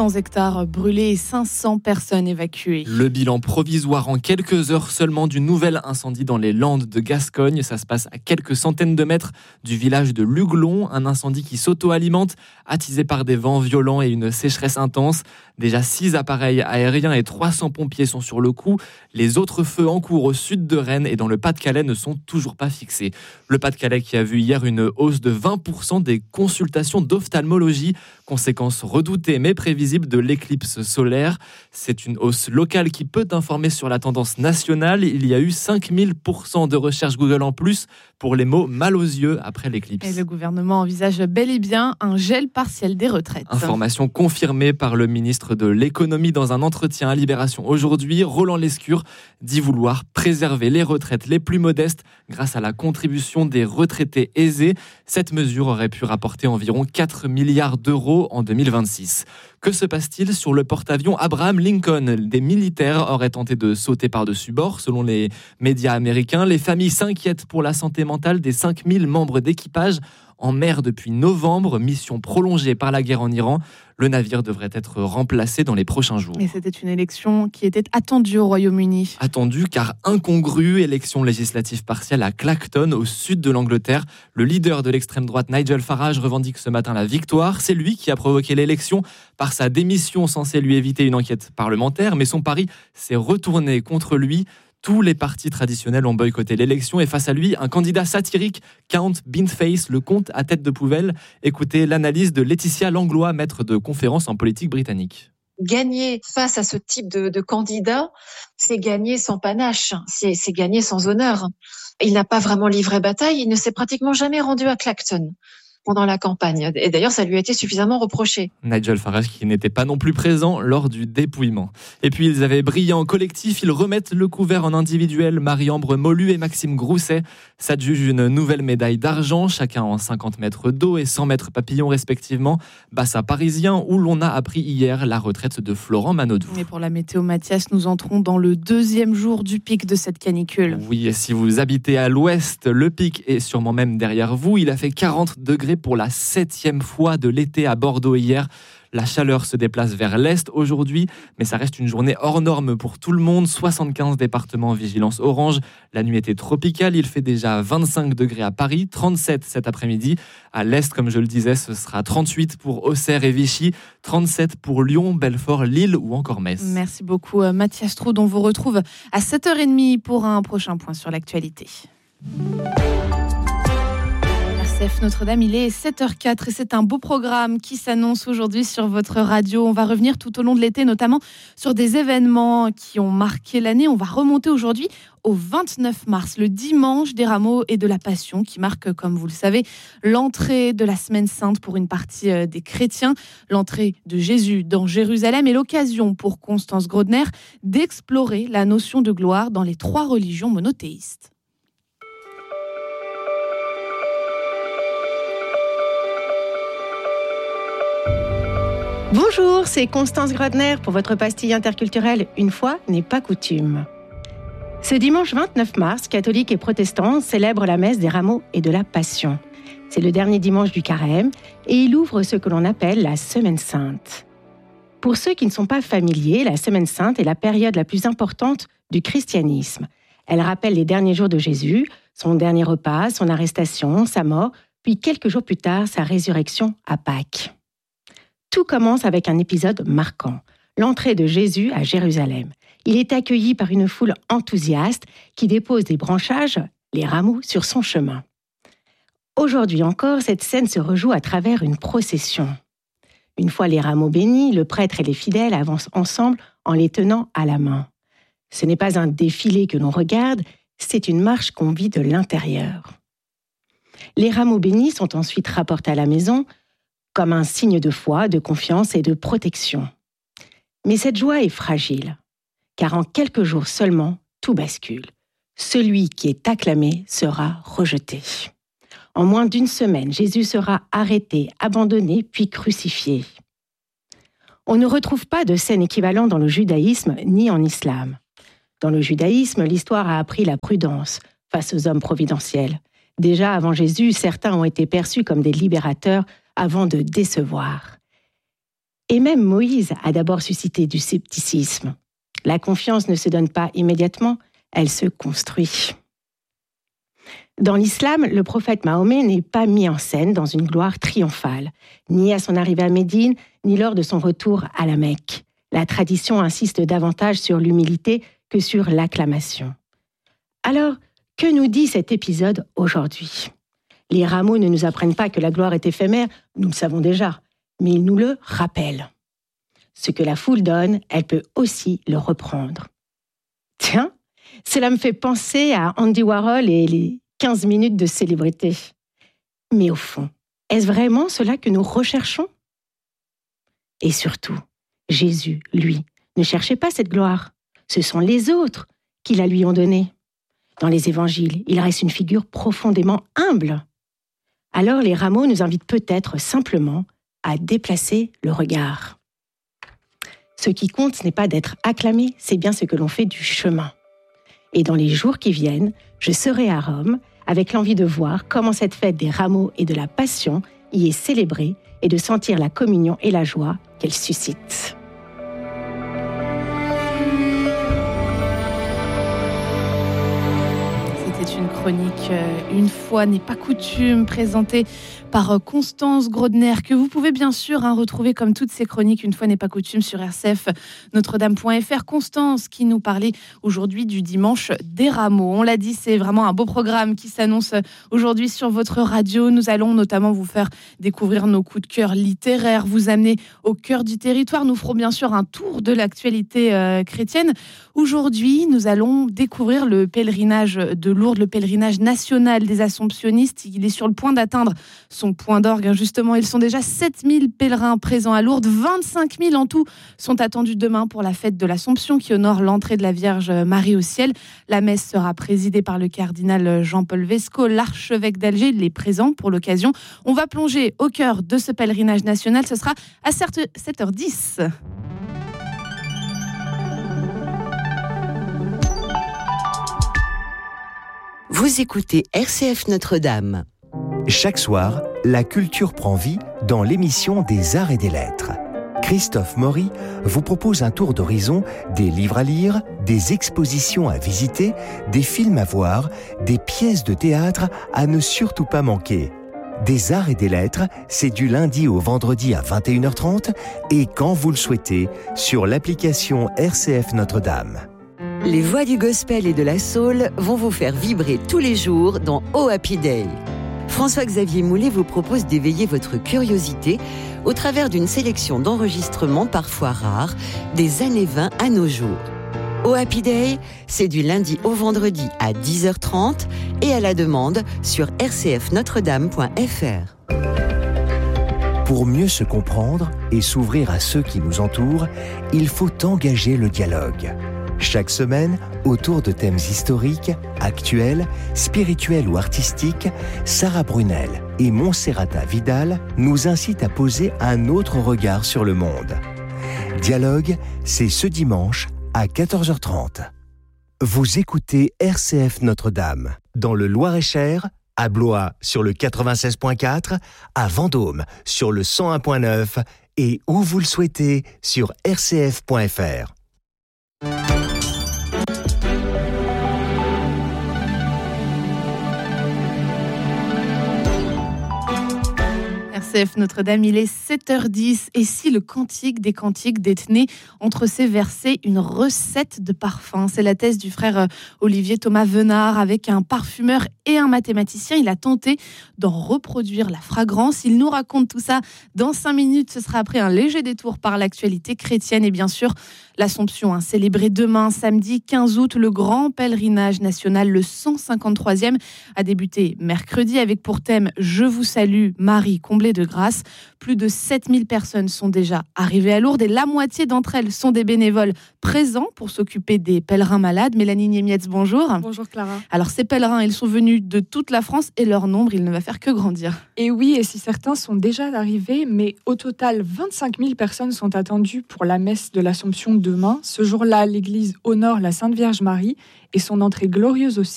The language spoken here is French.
600 hectares brûlés et 500 personnes évacuées. Le bilan provisoire en quelques heures seulement du nouvel incendie dans les Landes de Gascogne. Ça se passe à quelques centaines de mètres du village de Luglon. Un incendie qui s'auto-alimente, attisé par des vents violents et une sécheresse intense. Déjà 6 appareils aériens et 300 pompiers sont sur le coup. Les autres feux en cours au sud de Rennes et dans le Pas-de-Calais ne sont toujours pas fixés. Le Pas-de-Calais qui a vu hier une hausse de 20% des consultations d'ophtalmologie, conséquence redoutée mais prévisible de l'éclipse solaire. C'est une hausse locale qui peut informer sur la tendance nationale. Il y a eu 5000% de recherches Google en plus pour les mots mal aux yeux après l'éclipse. Et le gouvernement envisage bel et bien un gel partiel des retraites. Information confirmée par le ministre de l'économie dans un entretien à Libération aujourd'hui. Roland Lescure dit vouloir préserver les retraites les plus modestes grâce à la contribution des retraités aisés. Cette mesure aurait pu rapporter environ 4 milliards d'euros en 2026. Que se passe-t-il sur le porte-avions Abraham Lincoln ? Des militaires auraient tenté de sauter par-dessus bord. Selon les médias américains, les familles s'inquiètent pour la santé mentale des 5000 membres d'équipage en mer depuis novembre, mission prolongée par la guerre en Iran. Le navire devrait être remplacé dans les prochains jours. Et c'était une élection qui était attendue au Royaume-Uni. Attendue car incongrue, élection législative partielle à Clacton, au sud de l'Angleterre. Le leader de l'extrême droite, Nigel Farage, revendique ce matin la victoire. C'est lui qui a provoqué l'élection par sa démission censée lui éviter une enquête parlementaire. Mais son pari s'est retourné contre lui. Tous les partis traditionnels ont boycotté l'élection et face à lui, un candidat satirique, Count Beanface, le comte à tête de poubelle. Écoutez l'analyse de Laetitia Langlois, maître de conférence en politique britannique. Gagner face à ce type de candidat, c'est gagner sans panache, c'est gagner sans honneur. Il n'a pas vraiment livré bataille, il ne s'est pratiquement jamais rendu à Clacton pendant la campagne. Et d'ailleurs, ça lui a été suffisamment reproché. Nigel Farage qui n'était pas non plus présent lors du dépouillement. Et puis, ils avaient brillé en collectif. Ils remettent le couvert en individuel. Marie-Ambre Molu et Maxime Grousset s'adjugent une nouvelle médaille d'argent, chacun en 50 mètres d'eau et 100 mètres papillon respectivement. Bassin parisien où l'on a appris hier la retraite de Florent Manodou. Et pour la météo, Mathias, nous entrons dans le 2e jour du pic de cette canicule. Oui, et si vous habitez à l'ouest, le pic est sûrement même derrière vous. Il a fait 40 degrés pour la 7e fois de l'été à Bordeaux hier. La chaleur se déplace vers l'est aujourd'hui, mais ça reste une journée hors norme pour tout le monde. 75 départements en vigilance orange. La nuit était tropicale, il fait déjà 25 degrés à Paris, 37 cet après-midi. À l'est, comme je le disais, ce sera 38 pour Auxerre et Vichy, 37 pour Lyon, Belfort, Lille ou encore Metz. Merci beaucoup Mathias Troud, on vous retrouve à 7h30 pour un prochain point sur l'actualité. Notre-Dame, il est 7h04 et c'est un beau programme qui s'annonce aujourd'hui sur votre radio. On va revenir tout au long de l'été, notamment sur des événements qui ont marqué l'année. On va remonter aujourd'hui au 29 mars, le dimanche des Rameaux et de la Passion, qui marque, comme vous le savez, l'entrée de la Semaine Sainte pour une partie des chrétiens, l'entrée de Jésus dans Jérusalem et l'occasion pour Constance Grodner d'explorer la notion de gloire dans les 3 religions monothéistes. Bonjour, c'est Constance Grodner pour votre pastille interculturelle Une fois n'est pas coutume. Ce dimanche 29 mars, catholiques et protestants célèbrent la messe des Rameaux et de la Passion. C'est le dernier dimanche du carême et il ouvre ce que l'on appelle la Semaine Sainte. Pour ceux qui ne sont pas familiers, la Semaine Sainte est la période la plus importante du christianisme. Elle rappelle les derniers jours de Jésus, son dernier repas, son arrestation, sa mort, puis quelques jours plus tard, sa résurrection à Pâques. Tout commence avec un épisode marquant, l'entrée de Jésus à Jérusalem. Il est accueilli par une foule enthousiaste qui dépose des branchages, les rameaux, sur son chemin. Aujourd'hui encore, cette scène se rejoue à travers une procession. Une fois les rameaux bénis, le prêtre et les fidèles avancent ensemble en les tenant à la main. Ce n'est pas un défilé que l'on regarde, c'est une marche qu'on vit de l'intérieur. Les rameaux bénis sont ensuite rapportés à la maison, comme un signe de foi, de confiance et de protection. Mais cette joie est fragile, car en quelques jours seulement, tout bascule. Celui qui est acclamé sera rejeté. En moins d'une semaine, Jésus sera arrêté, abandonné, puis crucifié. On ne retrouve pas de scène équivalente dans le judaïsme ni en islam. Dans le judaïsme, l'histoire a appris la prudence face aux hommes providentiels. Déjà avant Jésus, certains ont été perçus comme des libérateurs avant de décevoir. Et même Moïse a d'abord suscité du scepticisme. La confiance ne se donne pas immédiatement, elle se construit. Dans l'islam, le prophète Mahomet n'est pas mis en scène dans une gloire triomphale, ni à son arrivée à Médine, ni lors de son retour à la Mecque. La tradition insiste davantage sur l'humilité que sur l'acclamation. Alors, que nous dit cet épisode aujourd'hui ? Les rameaux ne nous apprennent pas que la gloire est éphémère, nous le savons déjà, mais ils nous le rappellent. Ce que la foule donne, elle peut aussi le reprendre. Tiens, cela me fait penser à Andy Warhol et les 15 minutes de célébrité. Mais au fond, est-ce vraiment cela que nous recherchons ? Et surtout, Jésus, lui, ne cherchait pas cette gloire. Ce sont les autres qui la lui ont donnée. Dans les évangiles, il reste une figure profondément humble. Alors les rameaux nous invitent peut-être simplement à déplacer le regard. Ce qui compte, ce n'est pas d'être acclamé, c'est bien ce que l'on fait du chemin. Et dans les jours qui viennent, je serai à Rome avec l'envie de voir comment cette fête des rameaux et de la passion y est célébrée et de sentir la communion et la joie qu'elle suscite. C'était une chronique Une fois n'est pas coutume, présentée par Constance Grodner, que vous pouvez bien sûr retrouver comme toutes ces chroniques Une fois n'est pas coutume sur RCF Notre-Dame.fr. Constance qui nous parlait aujourd'hui du dimanche des rameaux. On l'a dit, c'est vraiment un beau programme qui s'annonce aujourd'hui sur votre radio. Nous allons notamment vous faire découvrir nos coups de cœur littéraires, vous amener au cœur du territoire. Nous ferons bien sûr un tour de l'actualité chrétienne. Aujourd'hui, nous allons découvrir le pèlerinage de Lourdes, le pèlerinage national des Assomptionnistes. Il est sur le point d'atteindre son point d'orgue. Justement, ils sont déjà 7000 pèlerins présents à Lourdes. 25 000 en tout sont attendus demain pour la fête de l'Assomption qui honore l'entrée de la Vierge Marie au ciel. La messe sera présidée par le cardinal Jean-Paul Vesco, l'archevêque d'Alger. Il est présent pour l'occasion. On va plonger au cœur de ce pèlerinage national. Ce sera à 7h10. Vous écoutez RCF Notre-Dame. Chaque soir, la culture prend vie dans l'émission des Arts et des Lettres. Christophe Maury vous propose un tour d'horizon des livres à lire, des expositions à visiter, des films à voir, des pièces de théâtre à ne surtout pas manquer. Des Arts et des Lettres, c'est du lundi au vendredi à 21h30 et quand vous le souhaitez, sur l'application RCF Notre-Dame. Les voix du gospel et de la soul vont vous faire vibrer tous les jours dans Oh Happy Day. François-Xavier Moulet vous propose d'éveiller votre curiosité au travers d'une sélection d'enregistrements parfois rares des années 20 à nos jours. Oh Happy Day, c'est du lundi au vendredi à 10h30 et à la demande sur rcfnotredame.fr. Pour mieux se comprendre et s'ouvrir à ceux qui nous entourent, il faut engager le dialogue. Chaque semaine, autour de thèmes historiques, actuels, spirituels ou artistiques, Sarah Brunel et Monserrata Vidal nous incitent à poser un autre regard sur le monde. Dialogue, c'est ce dimanche à 14h30. Vous écoutez RCF Notre-Dame, dans le Loir-et-Cher, à Blois sur le 96.4, à Vendôme sur le 101.9 et où vous le souhaitez sur rcf.fr. RCF Notre-Dame, il est 7h10 et si le cantique des cantiques détenait entre ses versets une recette de parfum, c'est la thèse du frère Olivier Thomas Venard. Avec un parfumeur et un mathématicien, il a tenté d'en reproduire la fragrance. Il nous raconte tout ça dans 5 minutes. Ce sera après un léger détour par l'actualité chrétienne et bien sûr l'Assomption, célébrée demain samedi 15 août. Le grand pèlerinage national, le 153e, a débuté mercredi avec pour thème « Je vous salue, Marie, comblée de grâce ». Plus de 7000 personnes sont déjà arrivées à Lourdes et la moitié d'entre elles sont des bénévoles présents pour s'occuper des pèlerins malades. Mélanie Niemietz, bonjour. Bonjour Clara. Alors ces pèlerins, ils sont venus de toute la France et leur nombre, il ne va faire que grandir. Et oui, et si certains sont déjà arrivés, mais au total, 25 000 personnes sont attendues pour la messe de l'Assomption demain. Ce jour-là, l'église honore la Sainte Vierge Marie et son entrée glorieuse au ciel